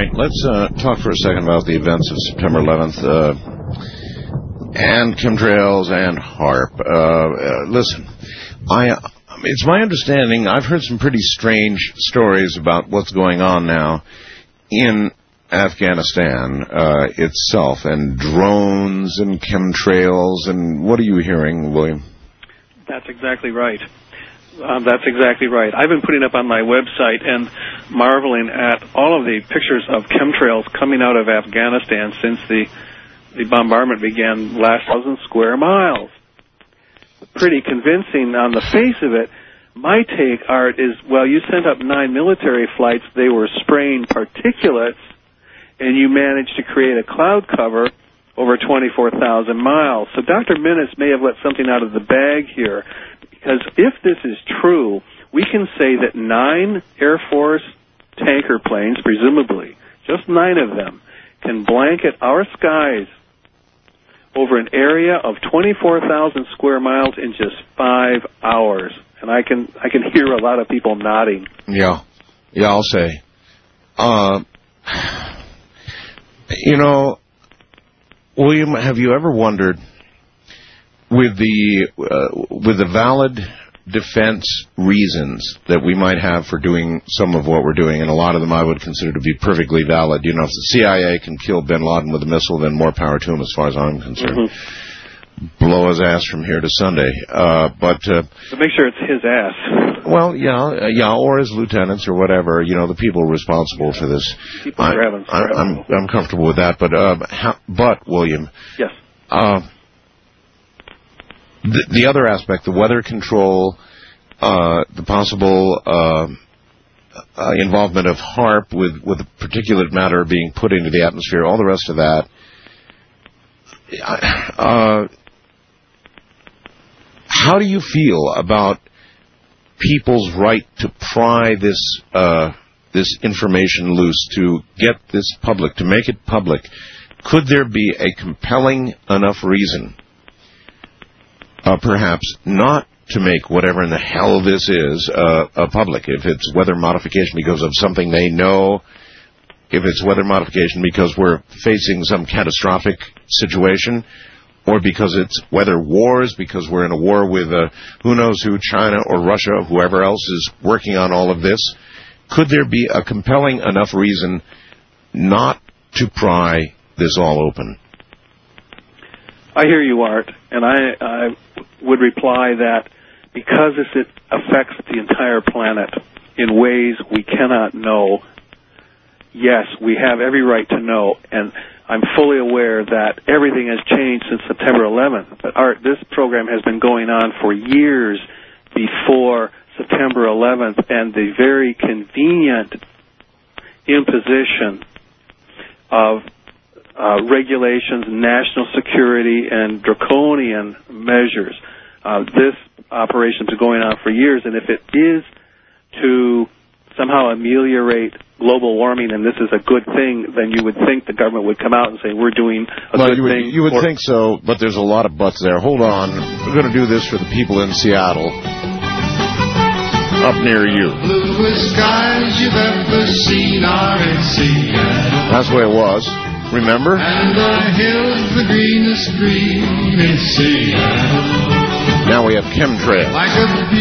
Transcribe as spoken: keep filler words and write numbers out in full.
right, let's uh, talk for a second about the events of September eleventh uh, and chemtrails and HAARP. Uh, uh, listen, I it's my understanding, I've heard some pretty strange stories about what's going on now in Afghanistan uh, itself, and drones and chemtrails, and what are you hearing, William? That's exactly right. Um, that's exactly right. I've been putting up on my website and marveling at all of the pictures of chemtrails coming out of Afghanistan since the, the bombardment began last thousand square miles. Pretty convincing on the face of it. My take, Art, is, well, you sent up nine military flights, they were spraying particulates, and you managed to create a cloud cover over twenty-four thousand miles. So Doctor Minnis may have let something out of the bag here, because if this is true, we can say that nine Air Force tanker planes, presumably, just nine of them, can blanket our skies over an area of twenty-four thousand square miles in just five hours. And I can I can hear a lot of people nodding. Yeah, yeah, I'll say. Uh, you know, William, have you ever wondered, with the uh, with the valid defense reasons that we might have for doing some of what we're doing, and a lot of them I would consider to be perfectly valid. You know, if the C I A can kill bin Laden with a missile, then more power to him as far as I'm concerned. Mm-hmm. Blow his ass from here to Sunday. Uh, but uh, so make sure it's his ass. Well, yeah, uh, yeah, or his lieutenants or whatever, you know, the people responsible yeah. for this. People I, grabbing, I, I'm, I'm comfortable with that. But, uh, how, but William. Yes. Uh, the, the other aspect, the weather control, uh, the possible uh, uh, involvement of HAARP with, with the particulate matter being put into the atmosphere, all the rest of that. Uh, how do you feel about people's right to pry this uh, this information loose, to get this public, to make it public? Could there be a compelling enough reason, uh, perhaps, not to make whatever in the hell this is uh, a public? If it's weather modification because of something they know, if it's weather modification because we're facing some catastrophic situation, or because it's weather wars, because we're in a war with uh, who knows who, China or Russia, or whoever else is working on all of this, could there be a compelling enough reason not to pry this all open? I hear you, Art, and I, I would reply that because this it affects the entire planet in ways we cannot know, yes, we have every right to know, and I'm fully aware that everything has changed since September eleventh. But, Art, this program has been going on for years before September eleventh, and the very convenient imposition of uh, regulations, national security, and draconian measures. Uh, this operation has been going on for years, and if it is to somehow ameliorate global warming, and this is a good thing, then you would think the government would come out and say, we're doing a well, good you would, thing. You would think so, but there's a lot of buts there. Hold on. We're going to do this for the people in Seattle, up near you. Bluest skies you've ever seen are in Seattle. That's the way it was. Remember? And the hills the greenest green in Seattle. Now we have chemtrails. Like a